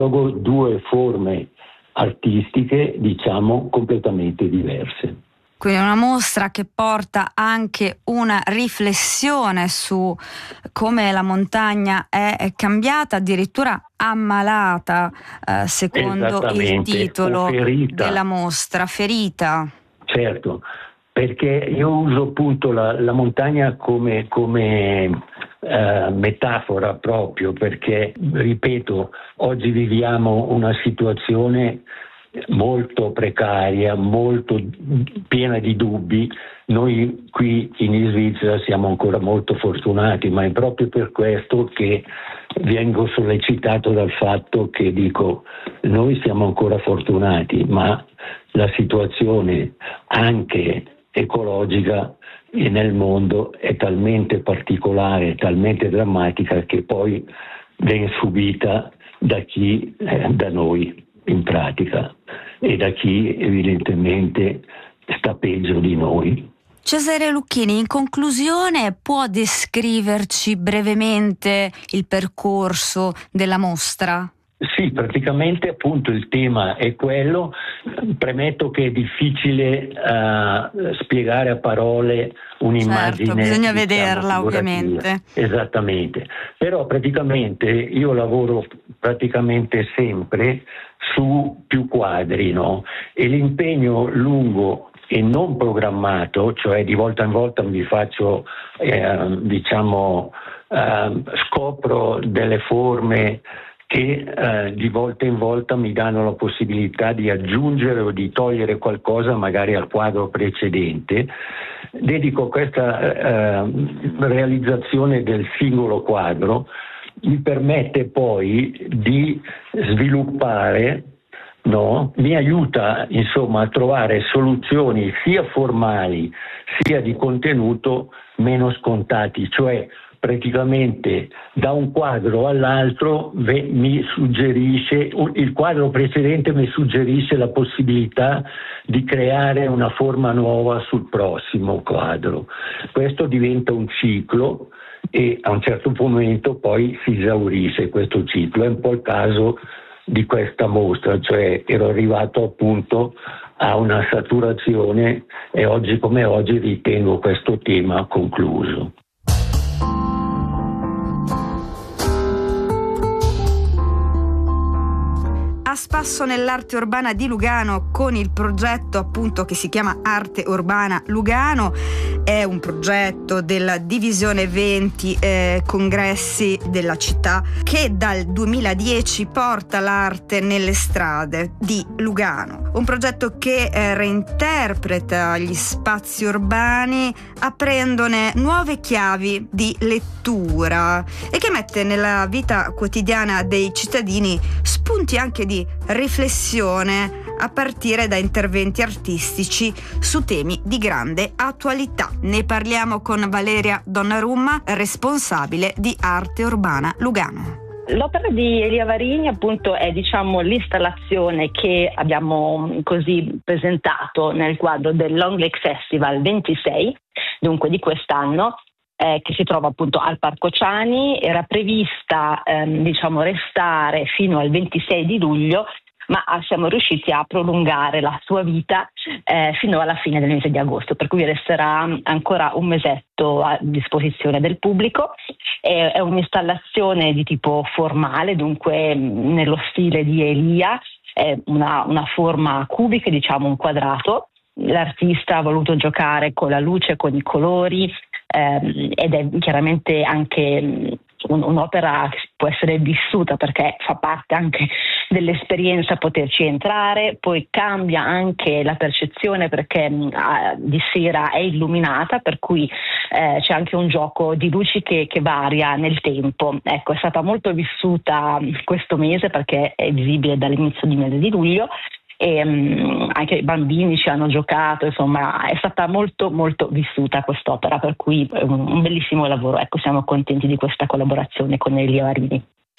Sono due forme artistiche, diciamo, completamente diverse. Quindi una mostra che porta anche una riflessione su come la montagna è cambiata, addirittura ammalata, secondo il titolo della mostra, ferita. Certo, perché io uso appunto la montagna come metafora proprio, perché, ripeto, oggi viviamo una situazione molto precaria, molto piena di dubbi. Noi qui in Svizzera siamo ancora molto fortunati, ma è proprio per questo che vengo sollecitato dal fatto che dico: noi siamo ancora fortunati, ma la situazione anche ecologica e nel mondo è talmente particolare, talmente drammatica, che poi viene subita da noi in pratica, e da chi evidentemente sta peggio di noi. Cesare Lucchini, in conclusione, può descriverci brevemente il percorso della mostra? Sì, praticamente appunto il tema è quello. Premetto che è difficile spiegare a parole un'immagine. Certo, bisogna vederla, figurativa. ovviamente. Esattamente, però praticamente io lavoro praticamente sempre su più quadri, no? E l'impegno lungo e non programmato, cioè di volta in volta mi faccio, scopro delle forme che di volta in volta mi danno la possibilità di aggiungere o di togliere qualcosa magari al quadro precedente. Dedico questa realizzazione del singolo quadro, mi permette poi di sviluppare, no? Mi aiuta insomma a trovare soluzioni sia formali sia di contenuto meno scontati, cioè praticamente da un quadro all'altro mi suggerisce, il quadro precedente mi suggerisce la possibilità di creare una forma nuova sul prossimo quadro. Questo diventa un ciclo e a un certo momento poi si esaurisce questo ciclo. È un po' il caso di questa mostra, cioè ero arrivato appunto a una saturazione e oggi come oggi ritengo questo tema concluso. A spasso nell'arte urbana di Lugano con il progetto appunto che si chiama Arte Urbana Lugano. È un progetto della divisione eventi congressi della città che dal 2010 porta l'arte nelle strade di Lugano. Un progetto che reinterpreta gli spazi urbani aprendone nuove chiavi di lettura e che mette nella vita quotidiana dei cittadini spunti anche di riflessione a partire da interventi artistici su temi di grande attualità. Ne parliamo con Valeria Donnarumma, responsabile di Arte Urbana Lugano. L'opera di Elia Varini appunto è l'installazione che abbiamo così presentato nel quadro del Long Lake Festival 26, dunque di quest'anno, che si trova appunto al Parco Ciani. Era prevista restare fino al 26 di luglio, ma siamo riusciti a prolungare la sua vita fino alla fine del mese di agosto, per cui resterà ancora un mesetto a disposizione del pubblico. È un'installazione di tipo formale, dunque nello stile di Elia, è una forma cubica, diciamo un quadrato. L'artista ha voluto giocare con la luce, con i colori, ed è chiaramente anche un'opera che può essere vissuta perché fa parte anche dell'esperienza poterci entrare, poi cambia anche la percezione perché di sera è illuminata, per cui c'è anche un gioco di luci che varia nel tempo. Ecco, è stata molto vissuta questo mese perché è visibile dall'inizio di mese di luglio. E anche i bambini ci hanno giocato, insomma è stata molto molto vissuta quest'opera, per cui un bellissimo lavoro. Ecco, siamo contenti di questa collaborazione con Elia Varini.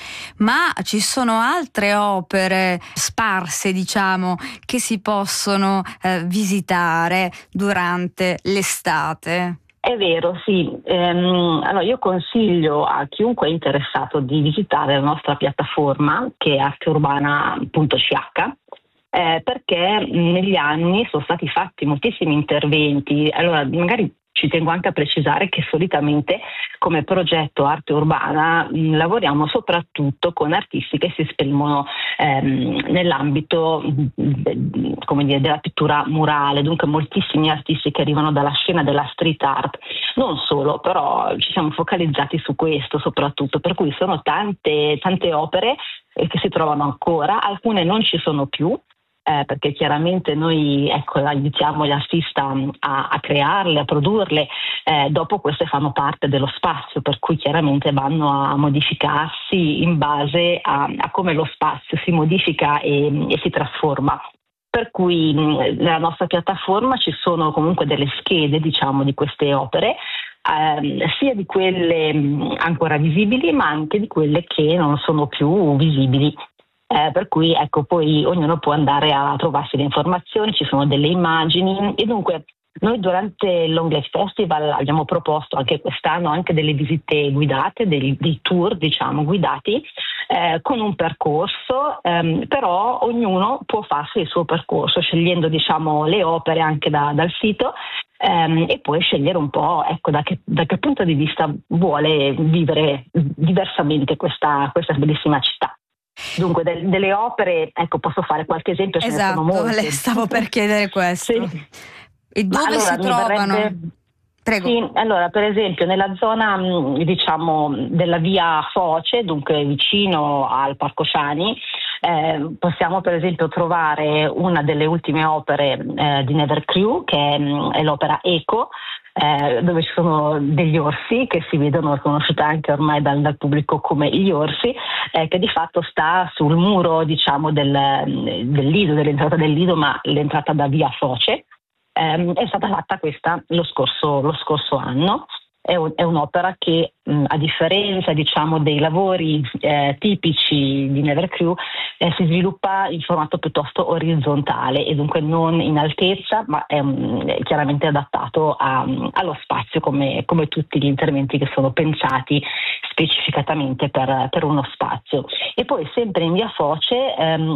Ma ci sono altre opere sparse, diciamo, che si possono visitare durante l'estate? È vero, sì. Allora io consiglio a chiunque è interessato di visitare la nostra piattaforma, che è arteurbana.ch, perché negli anni sono stati fatti moltissimi interventi. Allora, magari ci tengo anche a precisare che solitamente come progetto Arte Urbana lavoriamo soprattutto con artisti che si esprimono nell'ambito come dire, della pittura murale, dunque moltissimi artisti che arrivano dalla scena della street art. Non solo, però ci siamo focalizzati su questo soprattutto, per cui sono tante opere che si trovano ancora, alcune non ci sono più. Perché chiaramente noi aiutiamo gli artisti a crearle, a produrle, dopo queste fanno parte dello spazio, per cui chiaramente vanno a modificarsi in base a come lo spazio si modifica e si trasforma. Per cui nella nostra piattaforma ci sono comunque delle schede, diciamo, di queste opere, sia di quelle ancora visibili, ma anche di quelle che non sono più visibili. Per cui poi ognuno può andare a trovarsi le informazioni, ci sono delle immagini e dunque noi durante il Long Life Festival abbiamo proposto anche quest'anno anche delle visite guidate, dei tour diciamo guidati con un percorso, però ognuno può farsi il suo percorso scegliendo diciamo le opere anche dal sito e poi scegliere un po' da che punto di vista vuole vivere diversamente questa bellissima città. Dunque delle opere, posso fare qualche esempio, ce ne sono molte. Le stavo per chiedere questo. Sì. E dove si trovano? Prego. Sì, allora per esempio nella zona diciamo della via Foce, dunque vicino al Parco Ciani, possiamo per esempio trovare una delle ultime opere di Never Crew, che è l'opera Eco, dove ci sono degli orsi che si vedono, conosciuta anche ormai dal pubblico come gli orsi, che di fatto sta sul muro diciamo del Lido, dell'entrata del Lido, ma l'entrata da via Foce. È stata fatta questa lo scorso anno. È un'opera che a differenza diciamo dei lavori tipici di Never Crew si sviluppa in formato piuttosto orizzontale e dunque non in altezza, ma è chiaramente adattato allo spazio come tutti gli interventi che sono pensati specificatamente per uno spazio. E poi sempre in via Foce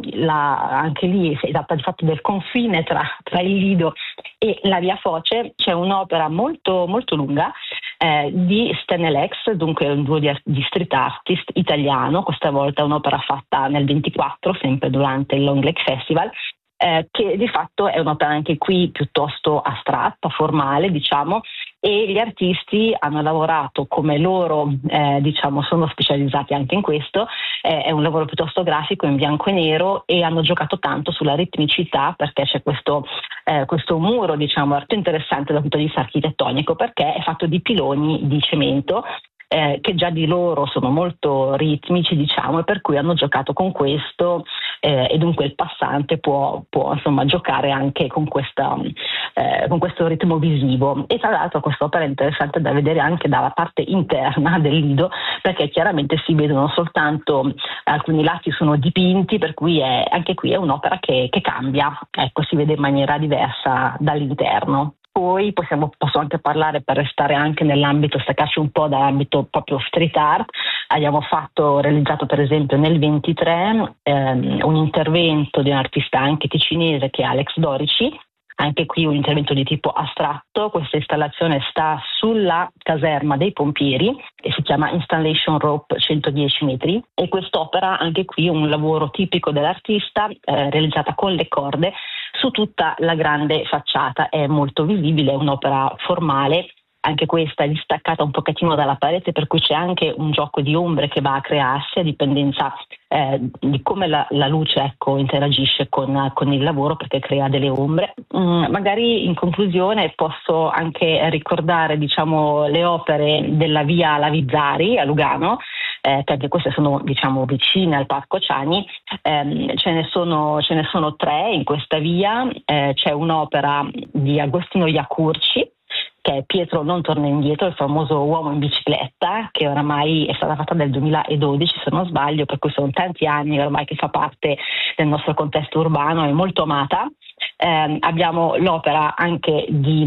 anche lì si tratta di fatto del confine tra il Lido e la via Foce, c'è un'opera molto molto lunga di Stenelex, dunque un duo di street artist italiano, questa volta un'opera fatta nel 24, sempre durante il Long Lake Festival, che di fatto è un'opera anche qui piuttosto astratta, formale diciamo, e gli artisti hanno lavorato come loro diciamo sono specializzati anche in questo, è un lavoro piuttosto grafico in bianco e nero e hanno giocato tanto sulla ritmicità, perché c'è questo muro diciamo molto interessante dal punto di vista architettonico, perché è fatto di piloni di cemento che già di loro sono molto ritmici diciamo, e per cui hanno giocato con questo e dunque il passante può insomma giocare anche con questo ritmo visivo. E tra l'altro quest'opera è interessante da vedere anche dalla parte interna del Lido, perché chiaramente si vedono soltanto alcuni lati sono dipinti, per cui anche qui è un'opera che cambia, si vede in maniera diversa dall'interno. Poi posso anche parlare, per restare anche nell'ambito, staccarci un po' dall'ambito proprio street art. Abbiamo realizzato per esempio nel 23 un intervento di un artista anche ticinese che è Alex Dorici, anche qui un intervento di tipo astratto. Questa installazione sta sulla caserma dei pompieri e si chiama Installation Rope 110 metri, e quest'opera anche qui è un lavoro tipico dell'artista realizzata con le corde su tutta la grande facciata, è molto visibile, è un'opera formale, anche questa è distaccata un pochettino dalla parete, per cui c'è anche un gioco di ombre che va a crearsi a dipendenza di come la luce interagisce con il lavoro, perché crea delle ombre. Magari in conclusione posso anche ricordare diciamo le opere della via Lavizzari a Lugano, che anche queste sono diciamo vicine al Parco Ciani. Ce ne sono tre in questa via. C'è un'opera di Agostino Iacurci, che è Pietro non torna indietro, il famoso uomo in bicicletta, che oramai è stata fatta nel 2012 se non sbaglio, per cui sono tanti anni ormai che fa parte del nostro contesto urbano, è molto amata. Abbiamo l'opera anche di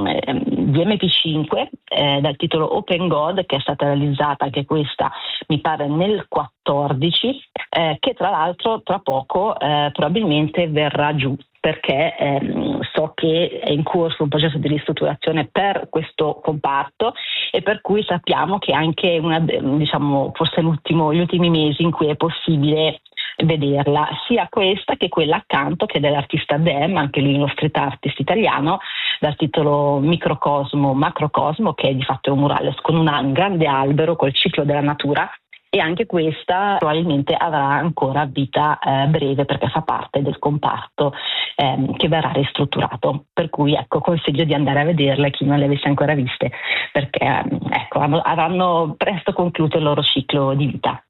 MP5 dal titolo Open God, che è stata realizzata anche questa mi pare nel 14, che tra l'altro tra poco probabilmente verrà giù, perché so che è in corso un processo di ristrutturazione per questo comparto, e per cui sappiamo che anche forse gli ultimi mesi in cui è possibile vederla, sia questa che quella accanto, che è dell'artista Dem, anche lui uno street artist italiano, dal titolo Microcosmo Macrocosmo, che è di fatto un murales con un grande albero col ciclo della natura, e anche questa probabilmente avrà ancora vita breve, perché fa parte del comparto che verrà ristrutturato, per cui consiglio di andare a vederle chi non le avesse ancora viste, perché avranno presto concluso il loro ciclo di vita.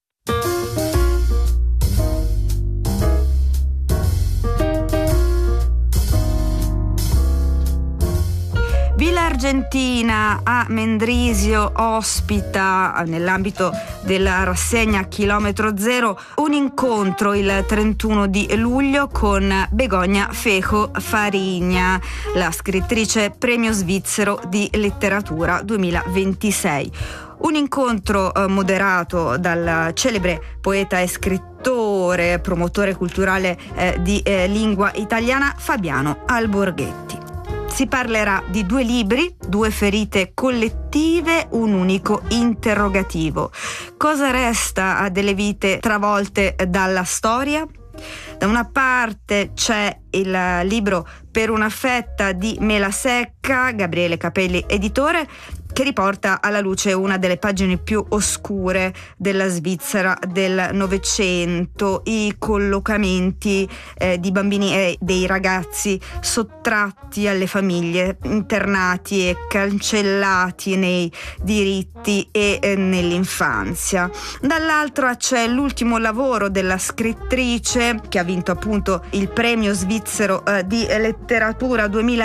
Villa Argentina a Mendrisio ospita, nell'ambito della rassegna Chilometro Zero, un incontro il 31 di luglio con Begoña Fejo Farigna, la scrittrice premio svizzero di letteratura 2026. Un incontro moderato dal celebre poeta e scrittore, promotore culturale di lingua italiana Fabiano Alborghetti. Si parlerà di 2 libri, 2 ferite collettive, un unico interrogativo. Cosa resta a delle vite travolte dalla storia? Da una parte c'è il libro Per una fetta di mela secca, Gabriele Capelli editore, che riporta alla luce una delle pagine più oscure della Svizzera del Novecento, i collocamenti di bambini e dei ragazzi sottratti alle famiglie, internati e cancellati nei diritti e nell'infanzia. Dall'altra c'è l'ultimo lavoro della scrittrice, che ha vinto appunto il premio svizzero di letteratura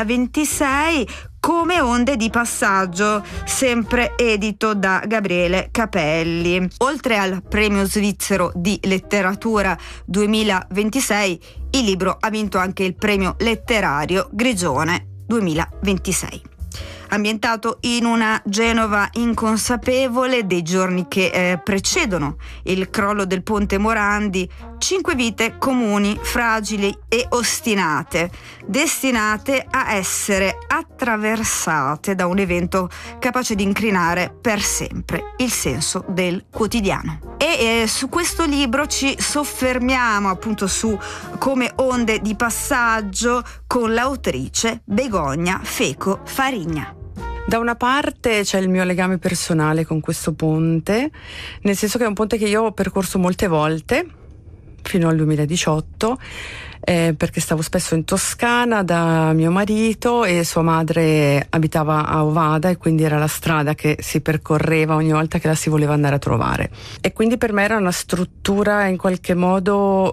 2026, Come onde di passaggio, sempre edito da Gabriele Capelli. Oltre al premio svizzero di letteratura 2026, il libro ha vinto anche il premio letterario Grigione 2026. Ambientato in una Genova inconsapevole dei giorni che precedono il crollo del ponte Morandi, 5 vite comuni, fragili e ostinate, destinate a essere attraversate da un evento capace di incrinare per sempre il senso del quotidiano. E su questo libro ci soffermiamo appunto su Come onde di passaggio con l'autrice Begoña Fejo Farigna. Da una parte c'è il mio legame personale con questo ponte, nel senso che è un ponte che io ho percorso molte volte, fino al 2018, perché stavo spesso in Toscana da mio marito e sua madre abitava a Ovada, e quindi era la strada che si percorreva ogni volta che la si voleva andare a trovare. E quindi per me era una struttura in qualche modo,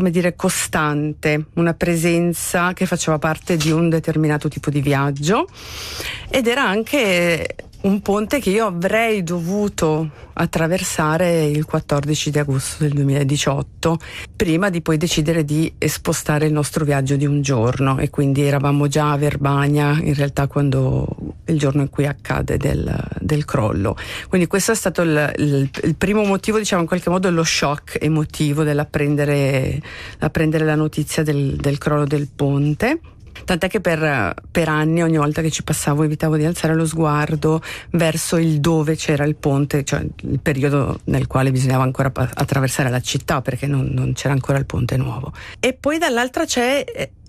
costante, una presenza che faceva parte di un determinato tipo di viaggio, ed era anche un ponte che io avrei dovuto attraversare il 14 di agosto del 2018, prima di poi decidere di spostare il nostro viaggio di un giorno, e quindi eravamo già a Verbania in realtà quando il giorno in cui accade del crollo. Quindi questo è stato il primo motivo, in qualche modo lo shock emotivo dell'apprendere la notizia del crollo del ponte. Tant'è che per anni, ogni volta che ci passavo, evitavo di alzare lo sguardo verso il dove c'era il ponte, cioè il periodo nel quale bisognava ancora attraversare la città, perché non c'era ancora il ponte nuovo. E poi dall'altra c'è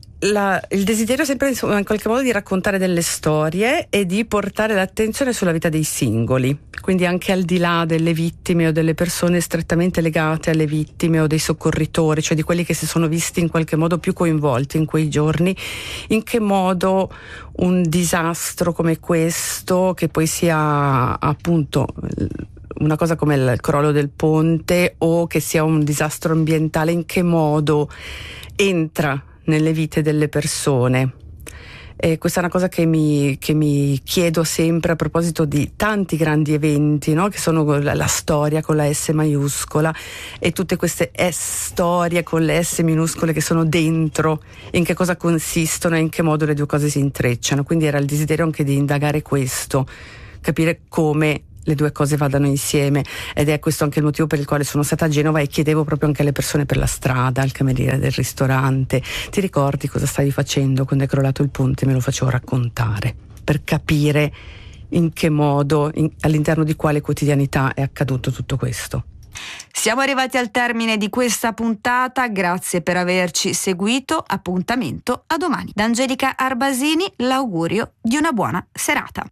il desiderio sempre in qualche modo di raccontare delle storie e di portare l'attenzione sulla vita dei singoli, quindi anche al di là delle vittime o delle persone strettamente legate alle vittime o dei soccorritori, cioè di quelli che si sono visti in qualche modo più coinvolti in quei giorni, in che modo un disastro come questo, che poi sia appunto una cosa come il crollo del ponte o che sia un disastro ambientale, in che modo entra nelle vite delle persone. E questa è una cosa che mi chiedo sempre a proposito di tanti grandi eventi, no? Che sono la storia con la S maiuscola e tutte queste storie con le S minuscole che sono dentro, in che cosa consistono e in che modo le due cose si intrecciano. Quindi era il desiderio anche di indagare questo, capire come le due cose vadano insieme, ed è questo anche il motivo per il quale sono stata a Genova e chiedevo proprio anche alle persone per la strada, al cameriere del ristorante: ti ricordi cosa stavi facendo quando è crollato il ponte? Me lo facevo raccontare per capire in che modo, all'interno di quale quotidianità è accaduto tutto questo. Siamo arrivati al termine di questa puntata, grazie per averci seguito, appuntamento a domani. Da Angelica Arbasini l'augurio di una buona serata.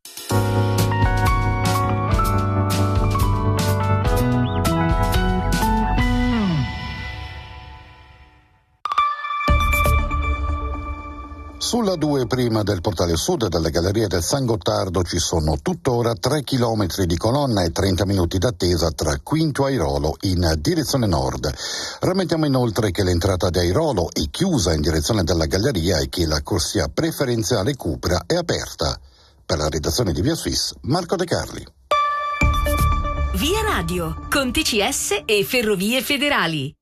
Sulla 2 prima del portale sud delle Gallerie del San Gottardo ci sono tuttora 3 chilometri di colonna e 30 minuti d'attesa tra Quinto Airolo in direzione nord. Rammentiamo inoltre che l'entrata di Airolo è chiusa in direzione della galleria e che la corsia preferenziale Cupra è aperta. Per la redazione di Via Suisse, Marco De Carli. Via Radio, con TCS e Ferrovie Federali.